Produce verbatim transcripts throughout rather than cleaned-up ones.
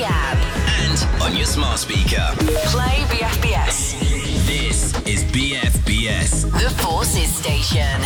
the app. And on your smart speaker. Play B F B S. This is B F B S. The Forces Station.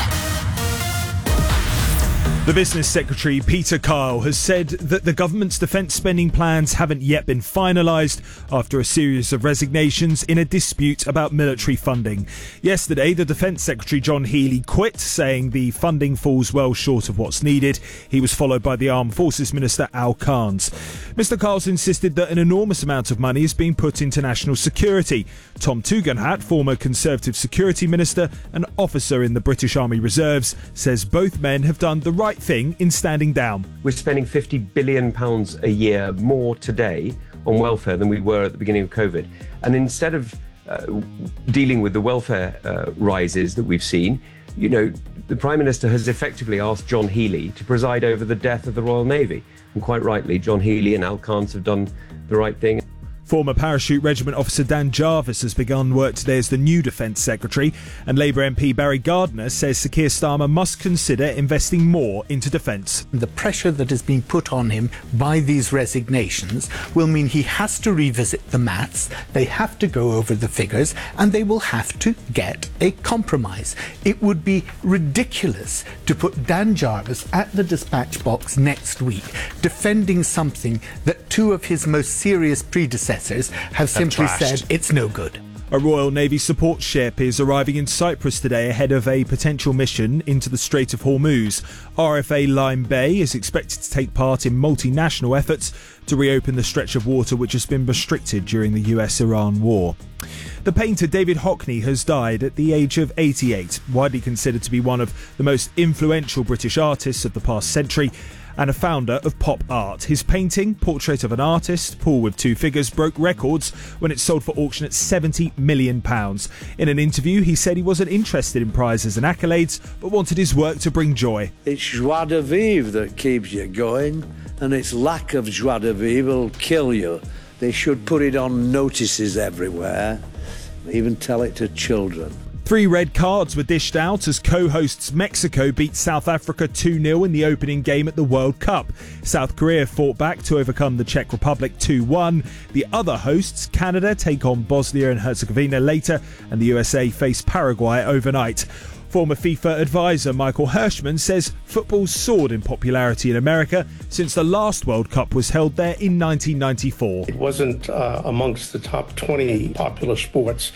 The Business Secretary, Peter Kyle, has said that the government's defence spending plans haven't yet been finalised after a series of resignations in a dispute about military funding. Yesterday, the Defence Secretary, John Healey, quit, saying the funding falls well short of what's needed. He was followed by the Armed Forces Minister, Al Carnes. Mister Kyle's insisted that an enormous amount of money is being put into national security. Tom Tugendhat, former Conservative Security Minister and officer in the British Army Reserves, says both men have done the right thing in standing down. We're spending fifty billion pounds a year more today on welfare than we were at the beginning of COVID. And instead of uh, dealing with the welfare uh, rises that we've seen, you know, the Prime Minister has effectively asked John Healey to preside over the death of the Royal Navy. And quite rightly, John Healey and Al Carnes have done the right thing. Former Parachute Regiment officer Dan Jarvis has begun work today as the new Defence Secretary, and Labour M P Barry Gardiner says Sir Keir Starmer must consider investing more into defence. The pressure that is being put on him by these resignations will mean he has to revisit the maths, they have to go over the figures, and they will have to get a compromise. It would be ridiculous to put Dan Jarvis at the dispatch box next week defending something that two of his most serious predecessors have simply said it's no good. A Royal Navy support ship is arriving in Cyprus today ahead of a potential mission into the Strait of Hormuz. R F A Lime Bay is expected to take part in multinational efforts to reopen the stretch of water which has been restricted during the U S Iran war. The painter David Hockney has died at the age of eighty-eight, widely considered to be one of the most influential British artists of the past century and a founder of pop art. His painting, Portrait of an Artist, Paul with Two Figures, broke records when it sold for auction at seventy million pounds. In an interview, he said he wasn't interested in prizes and accolades, but wanted his work to bring joy. It's joie de vivre that keeps you going, and its lack of joie de vivre will kill you. They should put it on notices everywhere, even tell it to children. Three red cards were dished out as co-hosts Mexico beat South Africa two nil in the opening game at the World Cup. South Korea fought back to overcome the Czech Republic two one. The other hosts, Canada, take on Bosnia and Herzegovina later, and the U S A face Paraguay overnight. Former FIFA advisor Michael Hirschman says football's soared in popularity in America since the last World Cup was held there in nineteen ninety-four. It wasn't uh, amongst the top twenty popular sports.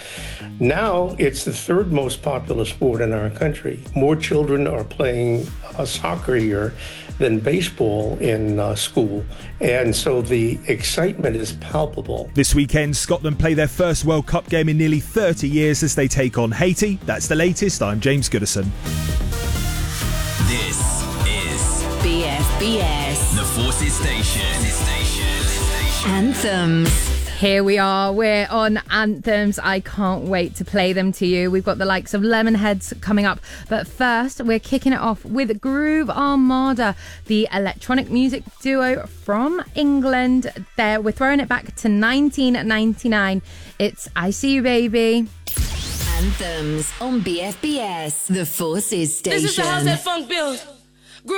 Now it's the third most popular sport in our country. More children are playing uh, soccer here than baseball in uh, school, and so the excitement is palpable. This weekend, Scotland play their first World Cup game in nearly thirty years as they take on Haiti. That's the latest. I'm James Goodison. This is B F B S. the Forces Station. Station. Anthems. Here we are, we're on Anthems. I can't wait to play them to you. We've got the likes of Lemonheads coming up. But first, we're kicking it off with Groove Armada, the electronic music duo from England. There, we're throwing it back to nineteen ninety-nine. It's I See You Baby. Anthems on B F B S. The Forces Station. This is the house that funk builds.